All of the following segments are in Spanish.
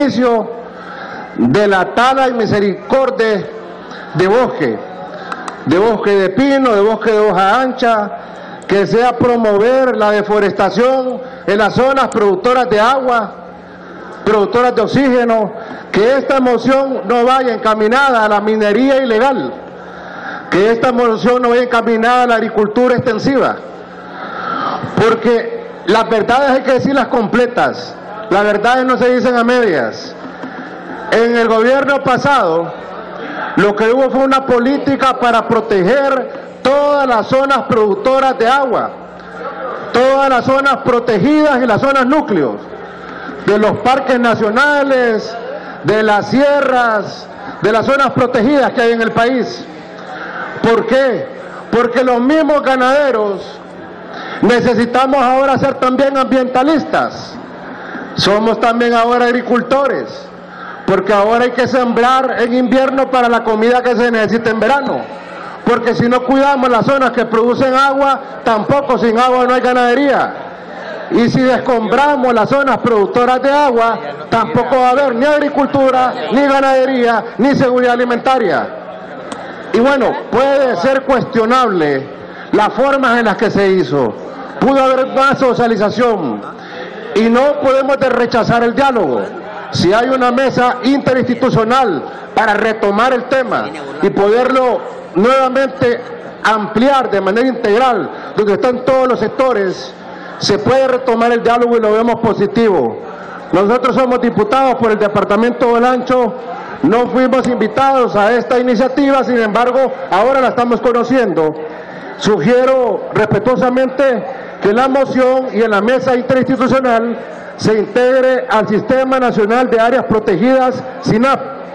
de la tala y misericordia de bosque de pino, de bosque de hoja ancha, que sea promover la deforestación en las zonas productoras de agua, productoras de oxígeno, que esta moción no vaya encaminada a la minería ilegal, que esta moción no vaya encaminada a la agricultura extensiva, porque las verdades hay que decirlas completas, las verdades no se dicen a medias. En el gobierno pasado, lo que hubo fue una política para proteger todas las zonas productoras de agua, todas las zonas protegidas y las zonas núcleos, de los parques nacionales, de las sierras, de las zonas protegidas que hay en el país. ¿Por qué? Porque los mismos ganaderos necesitamos ahora ser también ambientalistas, somos también ahora agricultores, porque ahora hay que sembrar en invierno para la comida que se necesita en verano, porque si no cuidamos las zonas que producen agua, tampoco sin agua no hay ganadería, y si descombramos las zonas productoras de agua, tampoco va a haber ni agricultura, ni ganadería, ni seguridad alimentaria. Y bueno, puede ser cuestionable las formas en las que se hizo, pudo haber más socialización, y no podemos rechazar el diálogo. Si hay una mesa interinstitucional para retomar el tema y poderlo nuevamente ampliar de manera integral, donde están todos los sectores, se puede retomar el diálogo y lo vemos positivo. Nosotros somos diputados por el departamento de Olancho, no fuimos invitados a esta iniciativa, sin embargo, ahora la estamos conociendo. Sugiero respetuosamente que la moción y en la mesa interinstitucional se integre al Sistema Nacional de Áreas Protegidas, SINAP,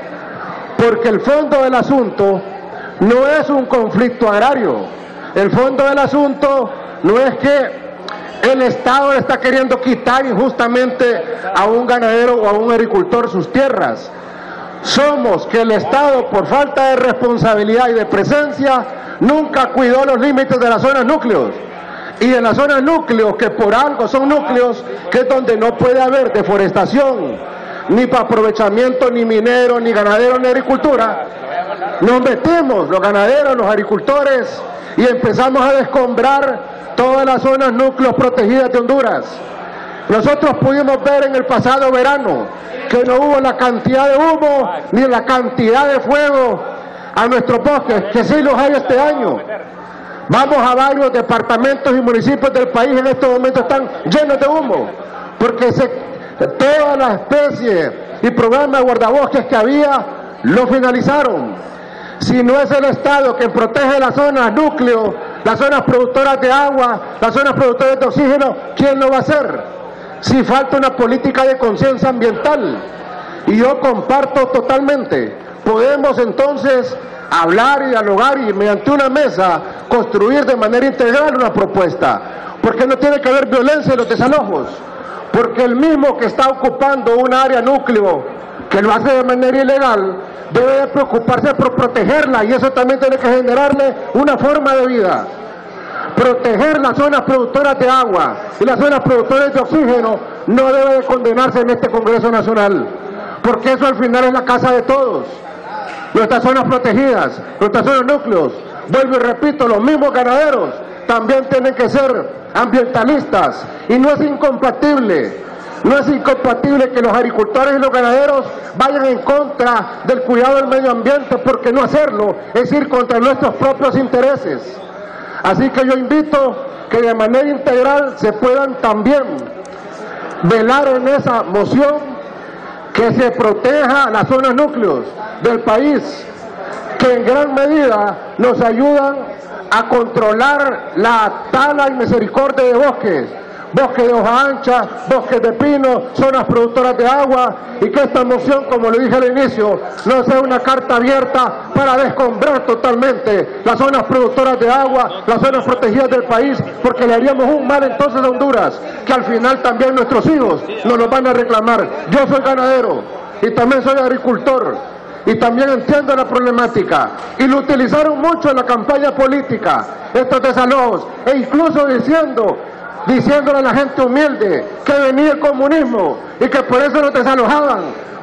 porque el fondo del asunto no es un conflicto agrario, el fondo del asunto no es que el Estado le está queriendo quitar injustamente a un ganadero o a un agricultor sus tierras. Somos que el Estado, por falta de responsabilidad y de presencia, nunca cuidó los límites de las zonas núcleos. Y en las zonas núcleos, que por algo son núcleos, que es donde no puede haber deforestación, ni para aprovechamiento, ni minero, ni ganadero, ni agricultura, nos metemos los ganaderos, los agricultores, y empezamos a descombrar todas las zonas núcleos protegidas de Honduras. Nosotros pudimos ver en el pasado verano que no hubo la cantidad de humo, ni la cantidad de fuego a nuestros bosques, que sí los hay este año. Vamos a varios departamentos y municipios del país, en estos momentos están llenos de humo, porque todas las especies y programas de guardabosques que había, lo finalizaron. Si no es el Estado que protege las zonas núcleo, las zonas productoras de agua, las zonas productoras de oxígeno, ¿quién lo va a hacer? Si falta una política de conciencia ambiental, y yo comparto totalmente, podemos entonces hablar y dialogar y mediante una mesa construir de manera integral una propuesta, porque no tiene que haber violencia en los desalojos, porque el mismo que está ocupando un área núcleo, que lo hace de manera ilegal, debe de preocuparse por protegerla, y eso también tiene que generarle una forma de vida. Proteger las zonas productoras de agua y las zonas productoras de oxígeno no debe de condenarse en este Congreso Nacional, porque eso al final es la casa de todos. Nuestras zonas protegidas, nuestras zonas núcleos, vuelvo y repito, los mismos ganaderos también tienen que ser ambientalistas, y no es incompatible que los agricultores y los ganaderos vayan en contra del cuidado del medio ambiente, porque no hacerlo es ir contra nuestros propios intereses. Así que yo invito que de manera integral se puedan también velar en esa moción, que se proteja las zonas núcleos del país, que en gran medida nos ayudan a controlar la tala y misericordia de bosques, bosques de hoja ancha, bosques de pino, zonas productoras de agua, y que esta moción, como le dije al inicio, no sea una carta abierta para descombrar totalmente las zonas productoras de agua, las zonas protegidas del país, porque le haríamos un mal entonces a Honduras, que al final también nuestros hijos nos lo van a reclamar. Yo soy ganadero y también soy agricultor, y también entiendo la problemática, y lo utilizaron mucho en la campaña política, estos desalojos, e incluso diciéndole a la gente humilde que venía el comunismo y que por eso nos desalojaban.